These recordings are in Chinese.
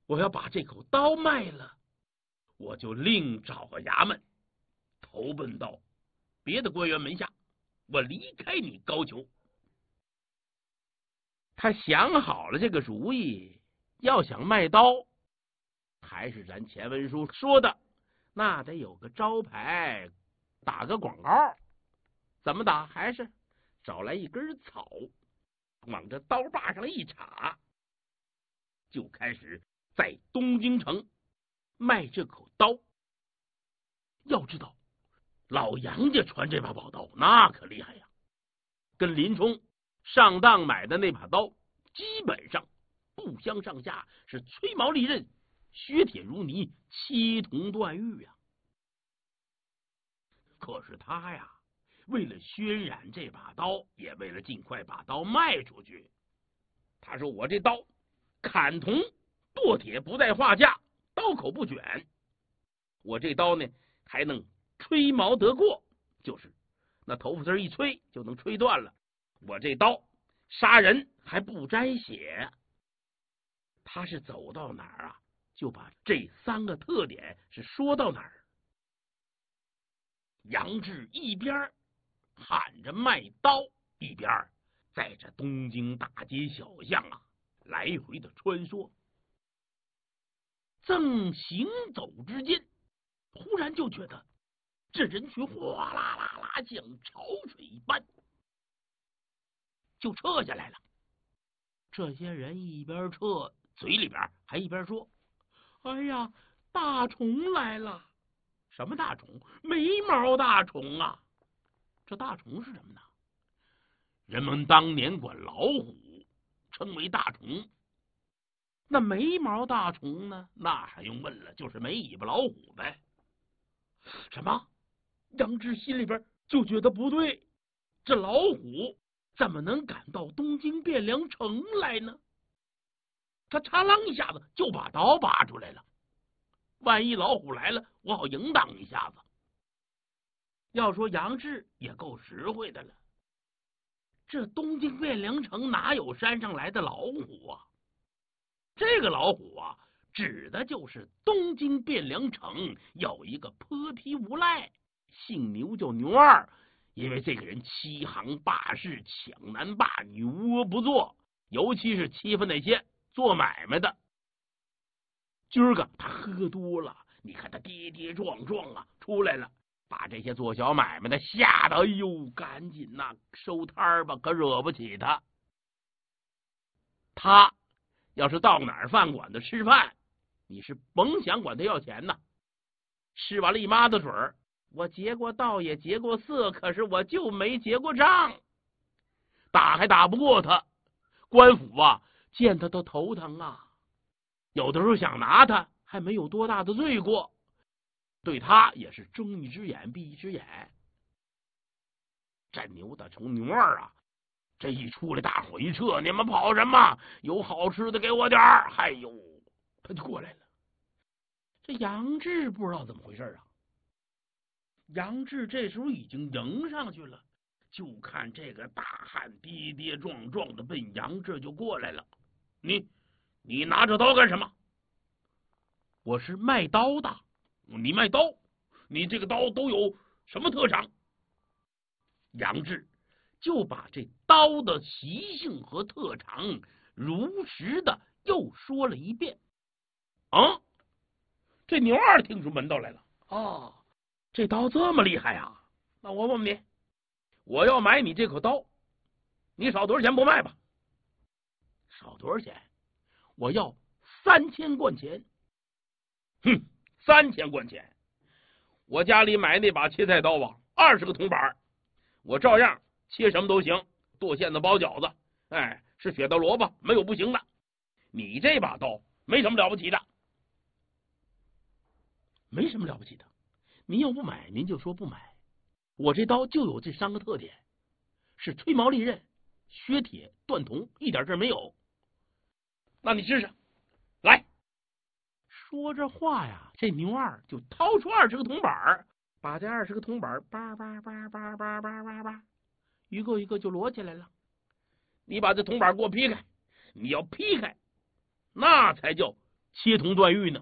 我要把这口刀卖了，我就另找个衙门，投奔到别的官员门下，我离开你高俅。他想好了这个主意，要想卖刀，还是咱前文书说的，那得有个招牌，打个广告。怎么打？还是找来一根草，往这刀把上一插，就开始在东京城卖这口刀。要知道老杨家传这把宝刀那可厉害呀，跟林冲上当买的那把刀基本上不相上下，是吹毛利刃，削铁如泥，七铜断玉呀。可是他呀，为了渲染这把刀，也为了尽快把刀卖出去，他说我这刀砍铜剁铁不在话下，刀口不卷，我这刀呢还能吹毛得过，就是那头发丝一吹就能吹断了。我这刀杀人还不沾血。他是走到哪儿啊，就把这三个特点是说到哪儿。杨志一边喊着卖刀，一边在这东京大街小巷啊来回的穿梭。正行走之间，忽然就觉得这人群哗啦啦啦像潮水一般就撤下来了。这些人一边撤，嘴里边还一边说：哎呀，大虫来了！什么大虫？没毛大虫啊！这大虫是什么呢？人们当年管老虎称为大虫，那没毛大虫呢？那还用问了，就是没尾巴老虎呗。什么？杨志心里边就觉得不对，这老虎怎么能赶到东京汴梁城来呢？他嚓啷一下子就把刀拔出来了，万一老虎来了，我好迎挡一下子。要说杨志也够实惠的了，这东京汴梁城哪有山上来的老虎啊？这个老虎啊，指的就是东京汴梁城有一个泼皮无赖，姓牛叫牛二，因为这个人欺行霸市，抢男霸女，无恶不作，尤其是欺负那些做买卖的。今儿个他喝多了，你看他跌跌撞撞啊出来了，把这些做小买卖的吓得哎呦，赶紧呐收摊吧，可惹不起他。他要是到哪儿饭馆子吃饭，你是甭想管他要钱呐。吃完了一抹子水，我结过道也结过色，可是我就没结过账，打还打不过他。官府啊见他都头疼啊，有的时候想拿他还没有多大的罪过，对他也是睁一只眼闭一只眼。这牛大虫牛二啊，这一出来大伙一撤，你们跑什么？有好吃的给我点儿！哎呦，他就过来了。这杨志不知道怎么回事啊，杨志这时候已经迎上去了，就看这个大汉跌跌撞撞的奔杨志就过来了。你拿着刀干什么？我是卖刀的。你卖刀？你这个刀都有什么特长？杨志就把这刀的习性和特长如实的又说了一遍。啊，这牛二听出门道来了。哦，这刀这么厉害啊！那我问你，我要买你这口刀，你少多少钱不卖吧？少多少钱？我要3000贯钱。哼，3000贯钱！我家里买那把切菜刀吧，20个铜板，我照样切什么都行，剁馅子包饺子，哎，是血的萝卜，没有不行的。你这把刀没什么了不起的，没什么了不起的。您要不买，您就说不买。我这刀就有这3个特点，是吹毛利刃，削铁断铜，一点事没有。那你试试，来。说这话呀，这牛二就掏出20个铜板，把这20个铜板叭叭叭叭叭叭叭叭，一个一个就摞起来了。你把这铜板给我劈开，你要劈开，那才叫切铜断玉呢。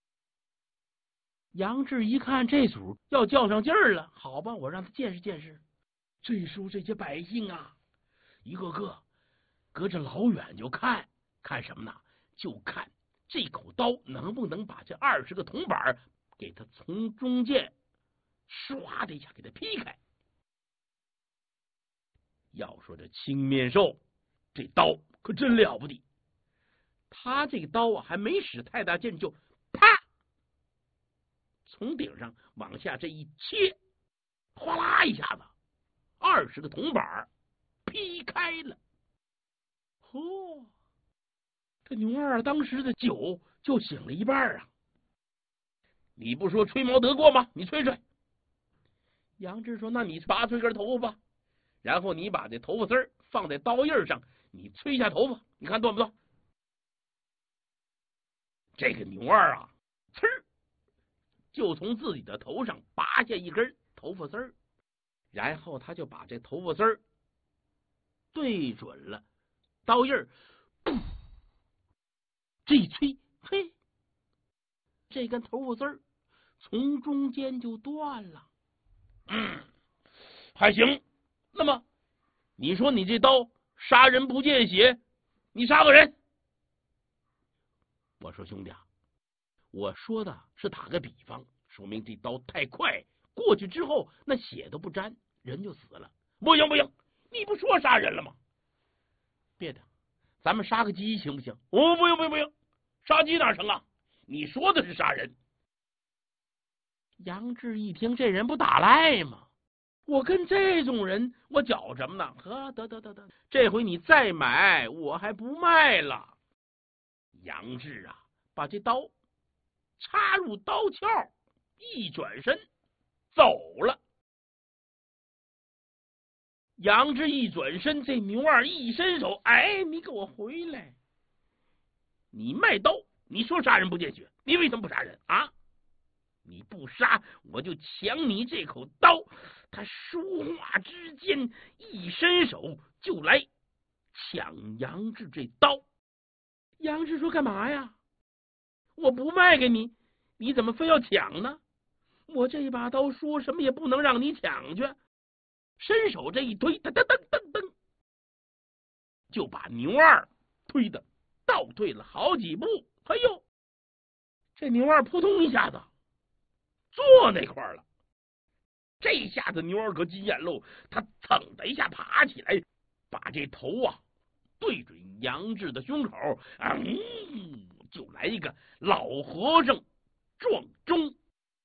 杨志一看这组要较上劲儿了，好吧，我让他见识见识。这时候这些百姓啊，一个个隔着老远就看什么呢？就看这口刀能不能把这20个铜板给他从中间唰的一下给他劈开。要说这青面兽这刀可真了不得，他这个刀啊还没使太大劲，就啪从顶上往下这一切，哗啦一下子20个铜板劈开了。嚯！这牛二当时的酒就醒了一半啊！你不说吹毛得过吗？你吹吹。杨志说：“那你拔出一根头发，然后你把这头发丝放在刀刃上，你吹一下头发，你看断不断？”这个牛二啊，呲儿就从自己的头上拔下一根头发丝，然后他就把这头发丝对准了刀刃，这一吹，嘿，这根头发丝从中间就断了。还行。那么你说你这刀杀人不见血，你杀个人？我说兄弟啊，我说的是打个比方，说明这刀太快，过去之后那血都不沾，人就死了。不行不行，你不说杀人了吗？别的，咱们杀个鸡行不行？哦，不行不行不行，杀鸡哪成啊？你说的是杀人。杨志一听，这人不打赖吗？我跟这种人我搅什么呢？得，这回你再买我还不卖了。杨志啊，把这刀插入刀鞘，一转身走了。杨志一转身，这牛二一伸手，哎，你给我回来！你卖刀，你说杀人不见血，你为什么不杀人啊？你不杀，我就抢你这口刀。他说话之间，一伸手就来抢杨志这刀。杨志说：“干嘛呀？我不卖给你，你怎么非要抢呢？我这把刀说什么也不能让你抢去。”伸手这一推，噔噔噔噔噔，就把牛二推的倒退了好几步。哎呦，这牛二扑通一下子坐那块了。这下子牛二可急眼喽，他噌的一下爬起来，把这头啊对准杨志的胸口，就来一个老和尚撞钟。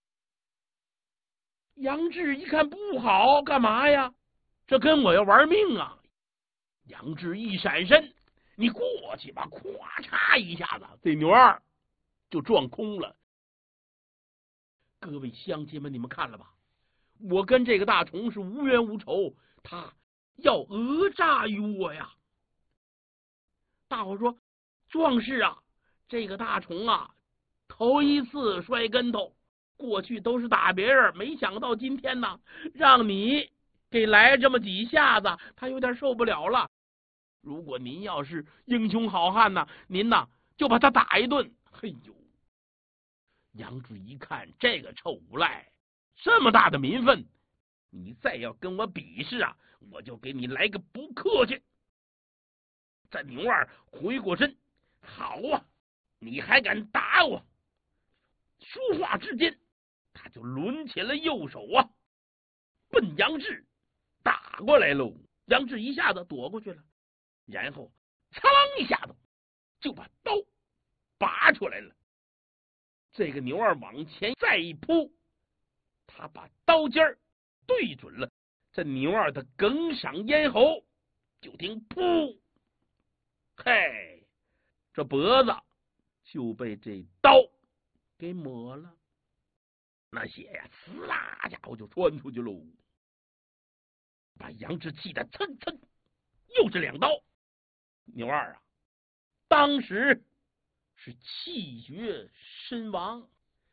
杨志一看不好，干嘛呀？这跟我要玩命啊！杨志一闪身，你过去吧，咵嚓一下子，这牛二就撞空了。各位乡亲们，你们看了吧？我跟这个大虫是无冤无仇，他要讹诈于我呀！大伙说：“壮士啊，这个大虫啊，头一次摔跟头，过去都是打别人，没想到今天呢，让你给来这么几下子，他有点受不了了。如果您要是英雄好汉呢，您呢就把他打一顿。”嘿呦！杨志一看这个臭无赖，这么大的民愤，你再要跟我比试啊，我就给你来个不客气。这牛二回过身，好啊，你还敢打我？说话之间，他就抡起了右手啊，奔杨志打过来喽。杨志一下子躲过去了，然后噌啷一下子就把刀拔出来了。这个牛二往前再一扑，他把刀尖对准了这牛二的梗上咽喉，就听噗，嘿，这脖子就被这刀给抹了，那血呀，呲啦家伙就窜出去喽，把杨志气得蹭蹭，又是2刀。牛二啊，当时是气绝身亡。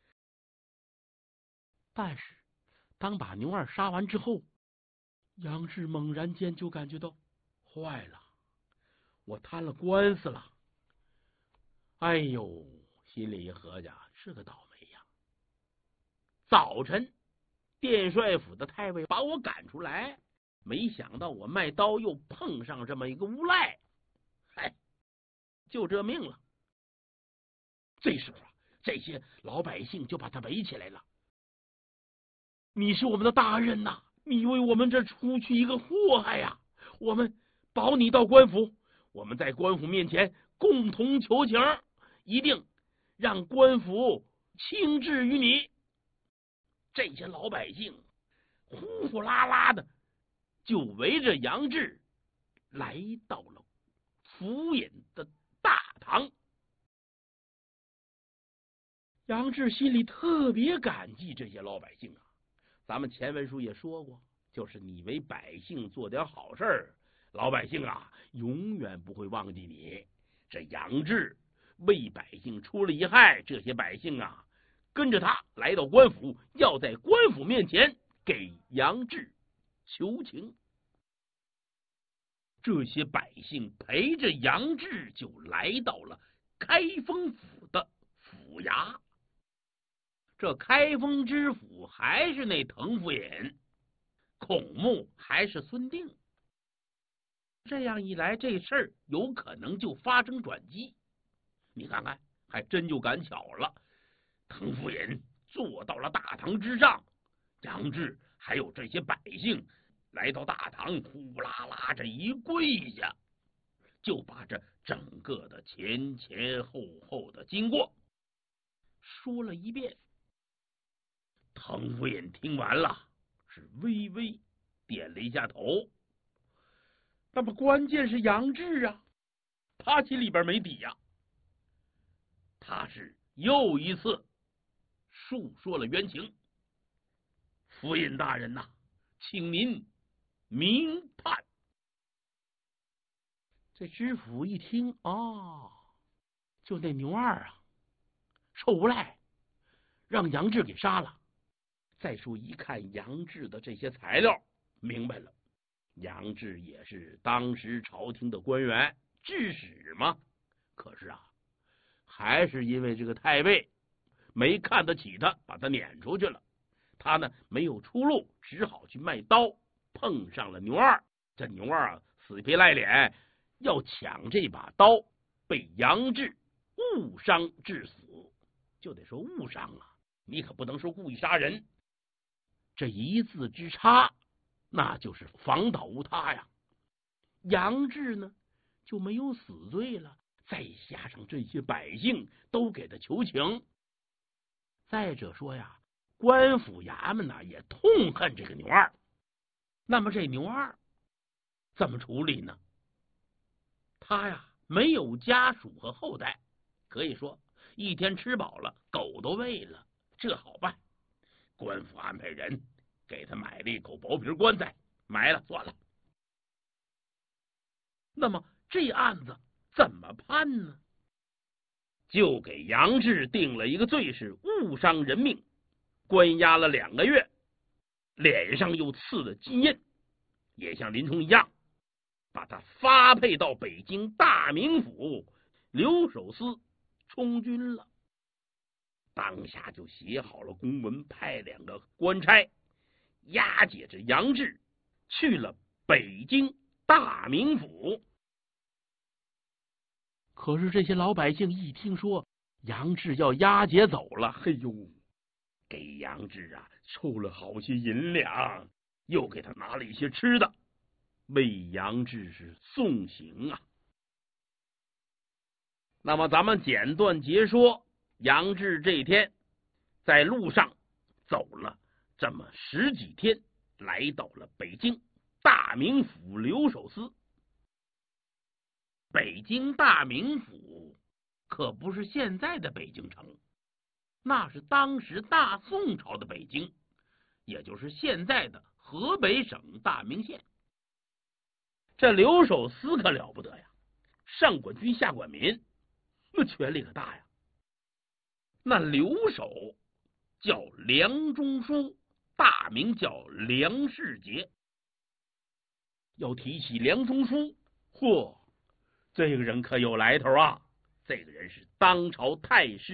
但是当把牛二杀完之后，杨志猛然间就感觉到坏了，我摊了官司了。哎呦， 心里一合计，是个倒霉呀。早晨殿帅府的太尉把我赶出来，没想到我卖刀又碰上这么一个无赖，就这命了。这时候这些老百姓就把他围起来了。你是我们的大人呐，你为我们这除去一个祸害呀，我们保你到官府，我们在官府面前共同求情，一定让官府轻治于你。这些老百姓呼呼啦啦的就围着杨志来到了府尹的大堂。杨志心里特别感激这些老百姓啊。咱们前文书也说过，就是你为百姓做点好事，老百姓啊永远不会忘记你。这杨志为百姓出了一害，这些百姓啊跟着他来到官府，要在官府面前给杨志求情。这些百姓陪着杨志就来到了开封府的府衙。这开封知府还是那滕夫人，孔目还是孙定。这样一来，这事儿有可能就发生转机。你看看，还真就赶巧了。滕夫人坐到了大堂之上，杨志还有这些百姓来到大堂，呼啦啦这一跪下，就把这整个的前前后后的经过说了一遍。滕夫人听完了，是微微点了一下头。那么关键是杨志啊，他心里边没底呀。他是又一次述说了冤情。夫人大人呐，请您明判。这知府一听，就那牛二啊，臭无赖，让杨志给杀了。再说一看杨志的这些材料，明白了，杨志也是当时朝廷的官员，致使嘛。可是啊，还是因为这个太尉没看得起他，把他撵出去了。他呢没有出路，只好去卖刀，碰上了牛二。这牛二啊死皮赖脸要抢这把刀，被杨志误伤致死。就得说误伤啊，你可不能说故意杀人。这一字之差，那就是防倒无他呀。杨志呢就没有死罪了，再加上这些百姓都给他求情。再者说呀，官府衙门呢也痛恨这个牛二。那么这牛二怎么处理呢？他呀没有家属和后代，可以说一天吃饱了狗都喂了，这好办。官府安排人给他买了一口薄皮棺材，埋了算了。那么这案子怎么判呢？就给杨志定了一个罪，是误伤人命，关押了2个月，脸上又刺了金印，也像林冲一样，把他发配到北京大名府留守司充军了。当下就写好了公文，派2个官差押解着杨志去了北京大名府。可是这些老百姓一听说杨志要押解走了，嘿呦，给杨志啊凑了好些银两，又给他拿了一些吃的，为杨志是送行啊。那么咱们简短截说，杨志这一天在路上走了这么10几天，来到了北京大名府留守司。北京大名府可不是现在的北京城，那是当时大宋朝的北京，也就是现在的河北省大名县。这留守司可了不得呀，上管军下管民，那权力可大呀。那留守叫梁中书，大名叫梁世杰。要提起梁中书，嚯，这个人可有来头啊！这个人是当朝太师